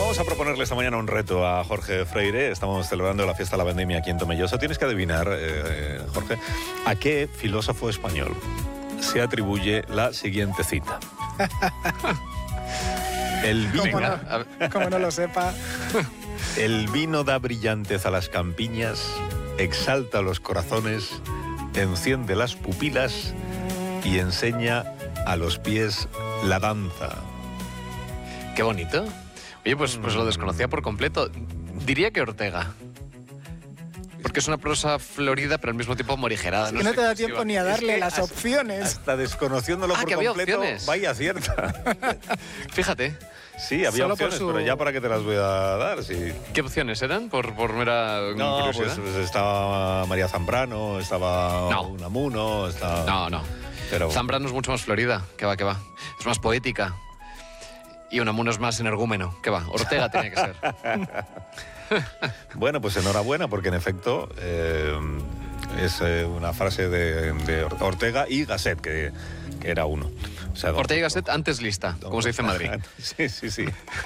Vamos a proponerle esta mañana un reto a Jorge Freire. Estamos celebrando la fiesta de la vendimia aquí en Tomelloso. Tienes que adivinar, Jorge, a qué filósofo español se atribuye la siguiente cita. El vino, como no lo sepa. El vino da brillantez a las campiñas, exalta los corazones, enciende las pupilas y enseña a los pies la danza. Qué bonito. Oye, pues lo desconocía por completo. Diría que Ortega. Porque es una prosa florida, pero al mismo tiempo morigerada. No te da tiempo ni a darle las opciones. Hasta desconociéndolo por completo, vaya cierta. Fíjate. Sí, había opciones, pero ya para qué te las voy a dar. Sí. ¿Qué opciones eran? Por mera curiosidad. Pues estaba María Zambrano, estaba Unamuno, estaba... No. Pero... Zambrano es mucho más florida. Que va. Es más poética. Y Unamuno es más energúmeno. Que va. Ortega tiene que ser. Bueno, pues enhorabuena, porque en efecto es una frase de Ortega y Gasset, que era uno. O sea, Ortega y Gasset antes lista, como se dice en Madrid. Sí.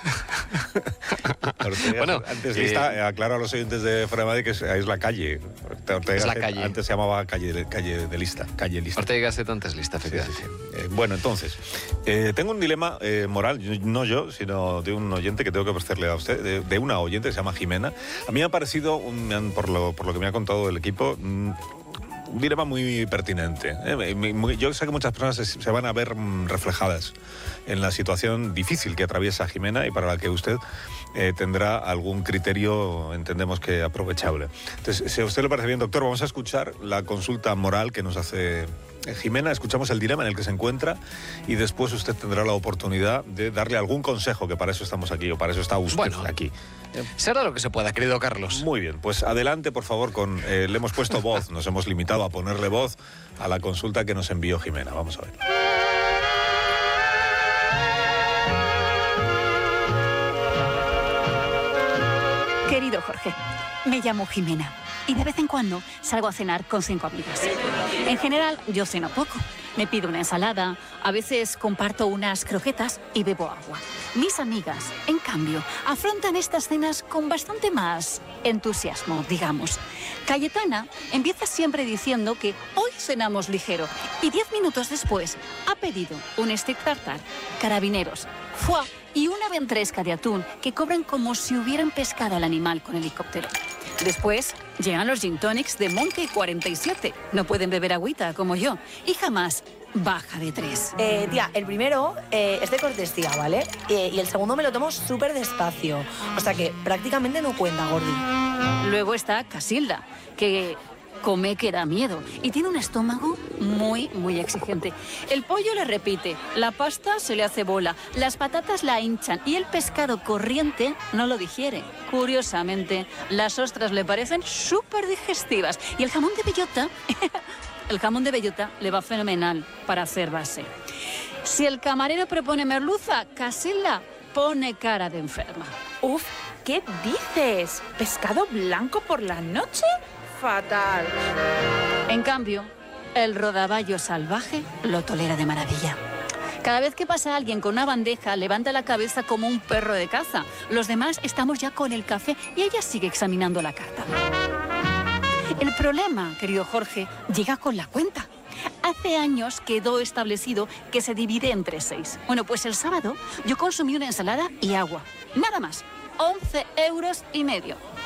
Ortega, bueno, antes lista, aclaro a los oyentes de fuera de Madrid que es la calle. Ortega es la calle. Antes se llamaba calle de lista. Ortega y Gasset antes lista, efectivamente. Sí. Bueno, entonces, tengo un dilema moral, no yo, sino de un oyente que tengo que ofrecerle a usted, de una oyente que se llama Jimena. A mí me ha parecido, por lo que me ha contado el equipo, un dilema muy pertinente. Yo sé que muchas personas se van a ver reflejadas en la situación difícil que atraviesa Jimena y para la que usted tendrá algún criterio, entendemos que aprovechable. Entonces, si a usted le parece bien, doctor, vamos a escuchar la consulta moral que nos hace Jimena, escuchamos el dilema en el que se encuentra y después usted tendrá la oportunidad de darle algún consejo, que para eso estamos aquí, o para eso está usted aquí. Será lo que se pueda, querido Carlos. Muy bien, pues adelante, por favor, le hemos puesto voz, nos hemos limitado a ponerle voz a la consulta que nos envió Jimena. Vamos a ver. Querido Jorge, me llamo Jimena y de vez en cuando salgo a cenar con 5 amigas. En general, yo ceno poco. Me pido una ensalada, a veces comparto unas croquetas y bebo agua. Mis amigas, en cambio, afrontan estas cenas con bastante más entusiasmo, digamos. Cayetana empieza siempre diciendo que hoy cenamos ligero y 10 minutos después ha pedido un steak tartar, carabineros, foie y una ventresca de atún que cobran como si hubieran pescado al animal con helicóptero. Después llegan los gin tonics de Monkey 47. No pueden beber agüita como yo. Y jamás baja de 3. Tía, el primero es de cortesía, ¿vale? Y el segundo me lo tomo súper despacio. O sea que prácticamente no cuenta, Gordi. Luego está Casilda, que come que da miedo y tiene un estómago muy, muy exigente. El pollo le repite, la pasta se le hace bola, las patatas la hinchan y el pescado corriente no lo digiere. Curiosamente, las ostras le parecen súper digestivas y el jamón de bellota, el jamón de bellota le va fenomenal para hacer base. Si el camarero propone merluza, Casilda pone cara de enferma. Uf, ¿qué dices? ¿Pescado blanco por la noche? Fatal. En cambio, el rodaballo salvaje lo tolera de maravilla. Cada vez que pasa alguien con una bandeja, levanta la cabeza como un perro de caza. Los demás estamos ya con el café y ella sigue examinando la carta. El problema, querido Jorge, llega con la cuenta. Hace años quedó establecido que se divide entre 6. Bueno, pues el sábado yo consumí una ensalada y agua. Nada más. 11,5 €.